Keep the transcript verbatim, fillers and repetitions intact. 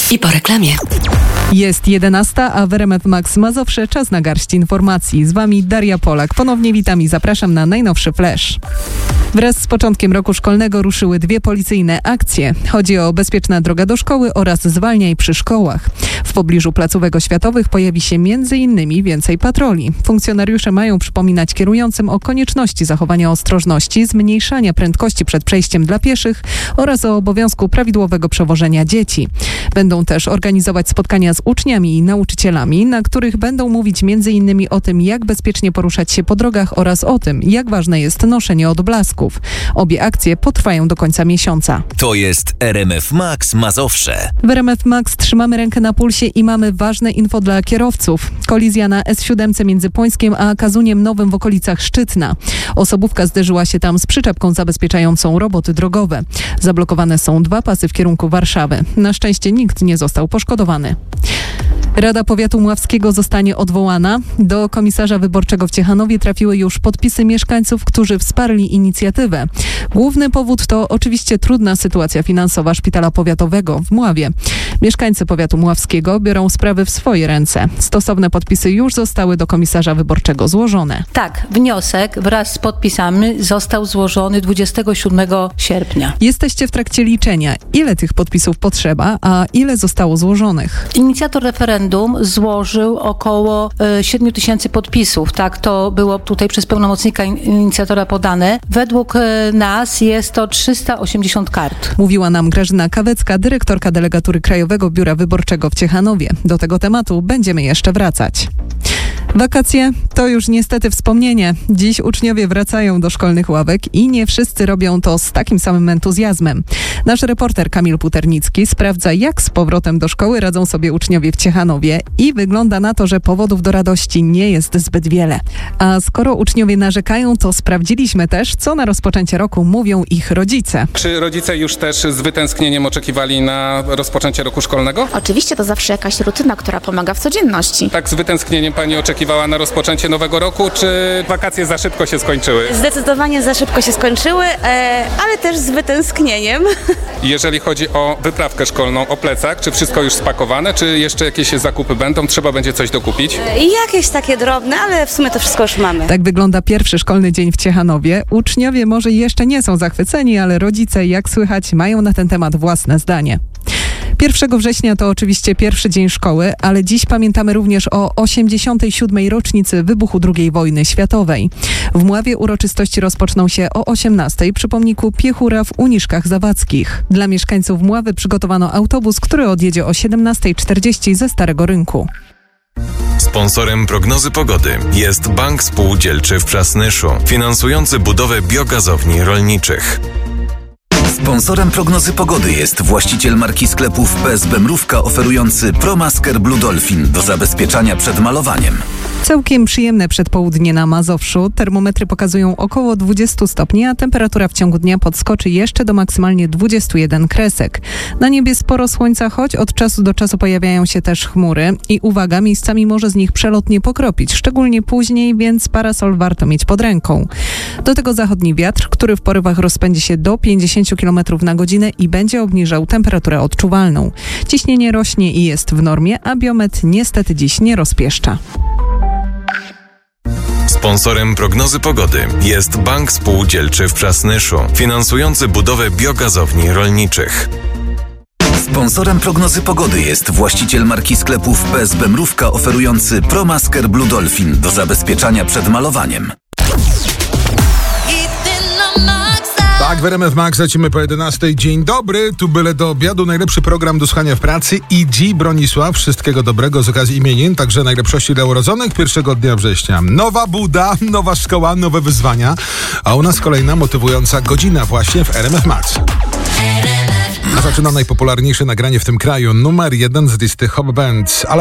I po reklamie. Jest jedenasta, a w R M F Max Mazowsze czas na garść informacji. Z Wami Daria Polak. Ponownie witam i zapraszam na najnowszy flash. Wraz z początkiem roku szkolnego ruszyły dwie policyjne akcje. Chodzi o Bezpieczna droga do szkoły oraz Zwalniaj przy szkołach. W pobliżu placówek oświatowych pojawi się między innymi więcej patroli. Funkcjonariusze mają przypominać kierującym o konieczności zachowania ostrożności, zmniejszania prędkości przed przejściem dla pieszych oraz o obowiązku prawidłowego przewożenia dzieci. Będą też organizować spotkania z uczniami i nauczycielami, na których będą mówić między innymi o tym, jak bezpiecznie poruszać się po drogach oraz o tym, jak ważne jest noszenie odblasków. Obie akcje potrwają do końca miesiąca. To jest R M F Max Mazowsze. W R M F Max trzymamy rękę na pulsie i mamy ważne info dla kierowców. Kolizja na S siedem między Pońskiem a Kazuniem Nowym w okolicach Szczytna. Osobówka zderzyła się tam z przyczepką zabezpieczającą roboty drogowe. Zablokowane są dwa pasy w kierunku Warszawy. Na szczęście nikt nie został poszkodowany. Rada Powiatu Mławskiego zostanie odwołana. Do komisarza wyborczego w Ciechanowie trafiły już podpisy mieszkańców, którzy wsparli inicjatywę. Główny powód to oczywiście trudna sytuacja finansowa szpitala powiatowego w Mławie. Mieszkańcy powiatu mławskiego biorą sprawy w swoje ręce. Stosowne podpisy już zostały do komisarza wyborczego złożone. Tak, wniosek wraz z podpisami został złożony dwudziestego siódmego sierpnia. Jesteście w trakcie liczenia. Ile tych podpisów potrzeba, a ile zostało złożonych? Inicjator referendum złożył około siedmiu tysięcy podpisów. Tak, to było tutaj przez pełnomocnika inicjatora podane. Według nas jest to trzysta osiemdziesiąt kart. Mówiła nam Grażyna Kawecka, dyrektorka delegatury Krajowego Biura Wyborczego w Ciechanowie. Do tego tematu będziemy jeszcze wracać. Wakacje to już niestety wspomnienie. Dziś uczniowie wracają do szkolnych ławek i nie wszyscy robią to z takim samym entuzjazmem. Nasz reporter Kamil Puternicki sprawdza, jak z powrotem do szkoły radzą sobie uczniowie w Ciechanowie i wygląda na to, że powodów do radości nie jest zbyt wiele. A skoro uczniowie narzekają, to sprawdziliśmy też, co na rozpoczęcie roku mówią ich rodzice. Czy rodzice już też z wytęsknieniem oczekiwali na rozpoczęcie roku szkolnego? Oczywiście to zawsze jakaś rutyna, która pomaga w codzienności. Tak z wytęsknieniem pani oczekiwała na rozpoczęcie nowego roku, czy wakacje za szybko się skończyły? Zdecydowanie za szybko się skończyły, ale też z wytęsknieniem. Jeżeli chodzi o wyprawkę szkolną, o plecak, czy wszystko już spakowane, czy jeszcze jakieś zakupy będą? Trzeba będzie coś dokupić? Jakieś takie drobne, ale w sumie to wszystko już mamy. Tak wygląda pierwszy szkolny dzień w Ciechanowie. Uczniowie może jeszcze nie są zachwyceni, ale rodzice, jak słychać, mają na ten temat własne zdanie. pierwszego września to oczywiście pierwszy dzień szkoły, ale dziś pamiętamy również o osiemdziesiątej siódmej rocznicy wybuchu drugiej wojny światowej. W Mławie uroczystości rozpoczną się o osiemnastej przy pomniku Piechura w Uniszkach Zawadzkich. Dla mieszkańców Mławy przygotowano autobus, który odjedzie o siedemnasta czterdzieści ze Starego Rynku. Sponsorem prognozy pogody jest Bank Spółdzielczy w Przasnyszu, finansujący budowę biogazowni rolniczych. Sponsorem prognozy pogody jest właściciel marki sklepów P S B Mrówka oferujący ProMasker Blue Dolphin do zabezpieczania przed malowaniem. Całkiem przyjemne przedpołudnie na Mazowszu. Termometry pokazują około dwadzieścia stopni, a temperatura w ciągu dnia podskoczy jeszcze do maksymalnie dwudziestu jeden kresek. Na niebie sporo słońca, choć od czasu do czasu pojawiają się też chmury i uwaga, miejscami może z nich przelotnie pokropić, szczególnie później, więc parasol warto mieć pod ręką. Do tego zachodni wiatr, który w porywach rozpędzi się do pięćdziesięciu kilometrów na godzinę i będzie obniżał temperaturę odczuwalną. Ciśnienie rośnie i jest w normie, a biometr niestety dziś nie rozpieszcza. Sponsorem prognozy pogody jest Bank Spółdzielczy w Przasnyszu, finansujący budowę biogazowni rolniczych. Sponsorem prognozy pogody jest właściciel marki sklepów P S B Mrówka oferujący ProMasker Blue Dolphin do zabezpieczania przed malowaniem. Tak, w R M F Max lecimy po jedenastej. Dzień dobry, tu byle do obiadu. Najlepszy program do słuchania w pracy. I G. Bronisław, wszystkiego dobrego z okazji imienin, także najlepszości dla urodzonych pierwszego dnia września. Nowa buda, nowa szkoła, nowe wyzwania, a u nas kolejna motywująca godzina właśnie w R M F Max. A zaczyna najpopularniejsze nagranie w tym kraju, numer jeden z listy Hot Bands.